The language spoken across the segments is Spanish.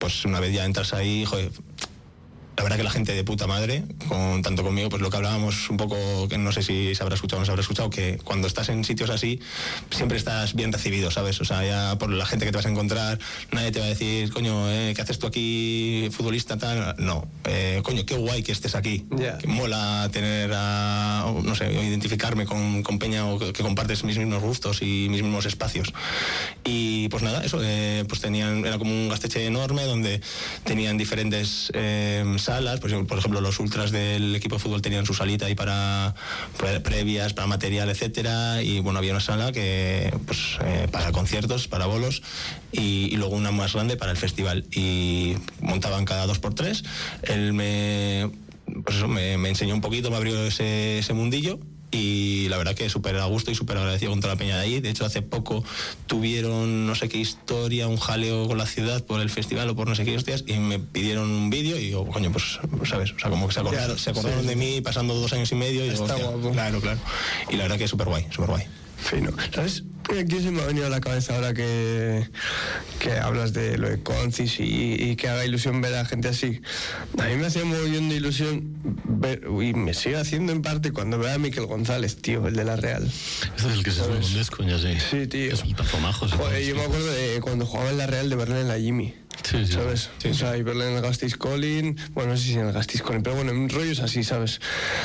pues una vez ya entras ahí, joder, la verdad que la gente de puta madre, tanto conmigo, pues lo que hablábamos un poco, que no sé si se habrá escuchado o no se habrá escuchado, que cuando estás en sitios así, siempre estás bien recibido, ¿sabes? O sea, ya por la gente que te vas a encontrar, nadie te va a decir, coño, ¿qué haces tú aquí, futbolista, tal? No, coño, qué guay que estés aquí. Que mola tener no sé, identificarme con peña o que compartes mis mismos gustos y mis mismos espacios. Y pues nada, eso, pues era como un gasteche enorme donde tenían diferentes salas, pues, por ejemplo los ultras del equipo de fútbol tenían su salita ahí para previas, para material, etcétera, y bueno, había una sala que pues para conciertos, para bolos, y luego una más grande para el festival, y montaban cada 2x3. Él me enseñó un poquito, me abrió ese mundillo, y la verdad que súper a gusto y súper agradecido con toda la peña de ahí. De hecho, hace poco tuvieron no sé qué historia, un jaleo con la ciudad por el festival o por no sé qué hostias, y me pidieron un vídeo y digo, coño, pues, ¿sabes? O sea, como que se acordaron de mí pasando 2 años y medio, y digo, claro. Y la verdad que es súper guay, súper guay. Fino. ¿Sabes? Aquí se me ha venido a la cabeza ahora que hablas de lo de Concis y que haga ilusión ver a gente así. A mí me hacía un montón de ilusión ver, y me sigue haciendo en parte cuando veo a Miquel González, tío, el de la Real. Este es el que se sube con Desco, ya sé. Sí, tío. Es un tazomajo. Joder, yo me acuerdo de cuando jugaba en la Real de verle en la Jimmy. Sí, ¿sabes? Sí. O sea, y verle en el Gastiscolin, bueno, no sé si en el Gastiscolin, pero bueno, en rollos así, ¿sabes?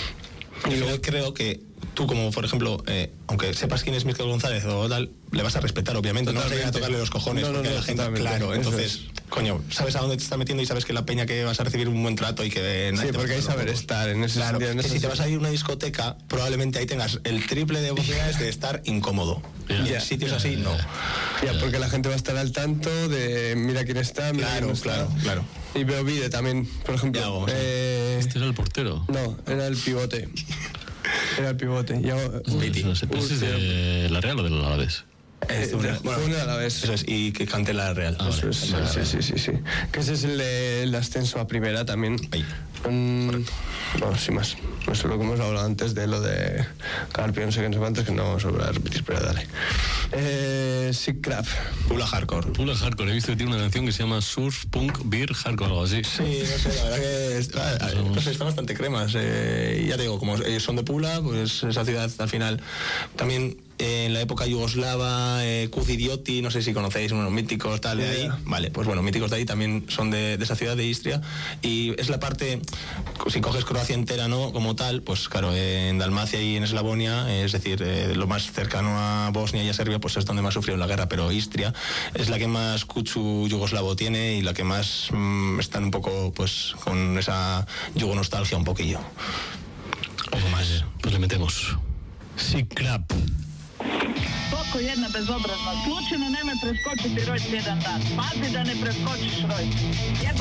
Y luego creo que tú, como por ejemplo, aunque sepas quién es Miquel González o tal, le vas a respirar, obviamente. Totalmente. No vas a ir a tocarle los cojones, porque la gente, claro, entonces, coño, sabes a dónde te está metiendo y sabes que la peña que vas a recibir un buen trato y que nadie te porque hay saber estar en ese sentido. Que si te vas a ir a una discoteca, probablemente ahí tengas el triple de posibilidades de estar incómodo. Y en sitios así, no. Porque la gente va a estar al tanto de mira quién está, mira quién no está. Claro. Y veo Vide también, por ejemplo. ¿Este era el portero? No, era el pivote. Era el pivote. No sé, ¿es de la Real o del Alavés? Uno a la vez. Eso es, y que cante la Real. Eso es, sí. Que ese es el ascenso a primera también. Bueno, sin más. No sé lo que hemos hablado antes de lo de Carpio, no sé qué, no sé cuántos, que no vamos a volver a repetir, pero dale. Sick Crap. Pula Hardcore. He visto que tiene una canción que se llama Surf, Punk, Beer, Hardcore, algo así. Sí, no sé, la verdad que están bastante cremas. Ya te digo, como ellos son de Pula, pues esa ciudad al final también. En la época yugoslava, Cuzidioti, no sé si conocéis, unos míticos tal de ahí. Vale, pues bueno, míticos de ahí también son de esa ciudad de Istria. Y es la parte, si coges Croacia entera, ¿no? Como tal, pues claro, en Dalmacia y en Eslavonia, es decir, lo más cercano a Bosnia y a Serbia, pues es donde más sufrió la guerra. Pero Istria es la que más kuchu yugoslavo tiene y la que más están un poco, pues, con esa yugonostalgia un poquillo. Algo más, pues le metemos. Sick Crap. Toliko jedna bezobrazna. Slučajno nemoj preskočiti roj jedan dan. Pazi da ne preskočiš roj.